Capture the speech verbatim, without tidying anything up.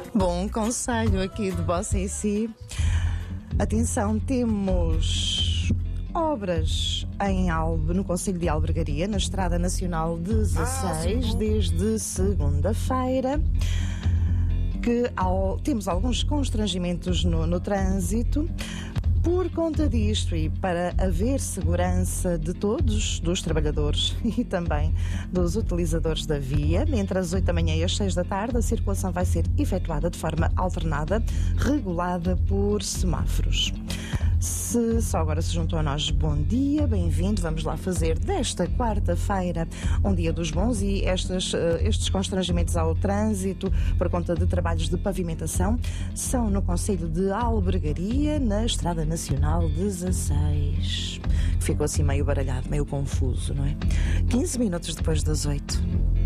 Bom conselho aqui de Bossa em Si. Atenção, temos obras em Albe, no concelho de Albergaria, na Estrada Nacional dezasseis, desde segunda-feira. Que ao, temos alguns constrangimentos no, no trânsito. Por conta disto e para haver segurança de todos, dos trabalhadores e também dos utilizadores da via, entre as oito da manhã e as seis da tarde, a circulação vai ser efetuada de forma alternada, regulada por semáforos. Se só agora se juntou a nós, bom dia, bem-vindo. Vamos lá fazer desta quarta-feira um dia dos bons e estes, estes constrangimentos ao trânsito por conta de trabalhos de pavimentação são no concelho de Albergaria, na Estrada Nacional dezasseis. Ficou assim meio baralhado, meio confuso, não é? quinze minutos depois das oito.